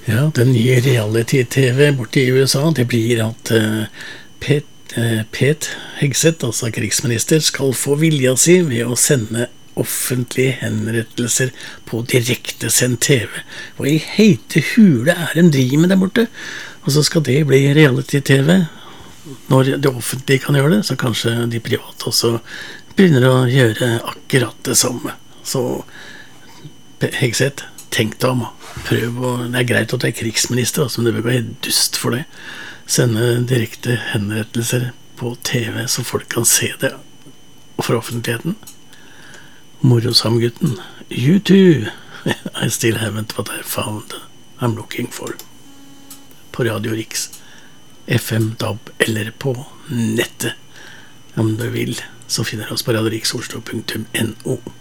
Ja, den nye reality-TV borte i USA, det blir at Pete Hegseth, altså krigsminister, skal få vilja si ved å sende offentlige henrettelser på direktesendt TV. Hva i heite hule de driver med der borte? Og så skal det bli reality-TV. Når det offentlige kan gjøre det, så kanskje de private også begynner å gjøre akkurat det samme. Så Hegseth, tenk deg om. Prøv å, det greit at du krigsminister, men det bør gå helt dust for det. Sende direkte henrettelser på TV, så folk kan se det. Og for offentligheten. Morosam-gutten. You too. I still haven't what I found I'm looking for. På Radio Riks. FM, DAB eller på nettet. Om du vil, så finner du oss på radioriksoslo.no.